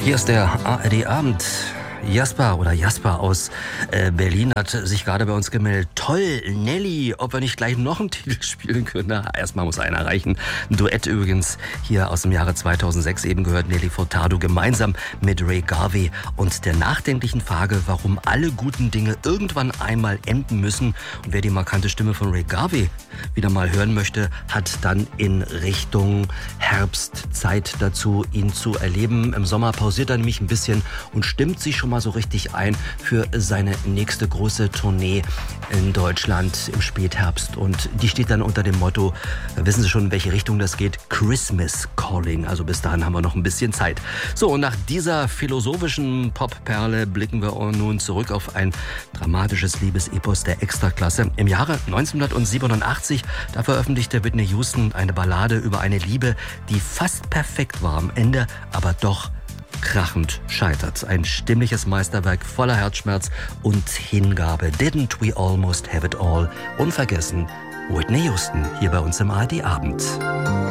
Hier ist der ARD-Abend. Jasper aus Berlin hat sich gerade bei uns gemeldet. Toll, Nelly, ob wir nicht gleich noch einen Titel spielen können. Na, erstmal muss einer reichen. Ein Duett übrigens hier aus dem Jahre 2006 eben gehört Nelly Furtado gemeinsam mit Ray Garvey und der nachdenklichen Frage, warum alle guten Dinge irgendwann einmal enden müssen. Und wer die markante Stimme von Ray Garvey wieder mal hören möchte, hat dann in Richtung Herbst Zeit dazu, ihn zu erleben. Im Sommer pausiert er nämlich ein bisschen und stimmt sich schon mal so richtig ein für seine nächste große Tournee in Deutschland im Spätherbst. Und die steht dann unter dem Motto, wissen Sie schon, in welche Richtung das geht? Christmas Calling. Also bis dahin haben wir noch ein bisschen Zeit. So, und nach dieser philosophischen Popperle blicken wir nun zurück auf ein dramatisches Liebesepos der Extraklasse. Im Jahre 1987, da veröffentlichte Whitney Houston eine Ballade über eine Liebe, die fast perfekt war am Ende, aber doch krachend scheitert. Ein stimmliches Meisterwerk voller Herzschmerz und Hingabe. Didn't we almost have it all? Unvergessen, Whitney Houston hier bei uns im ARD-Abend.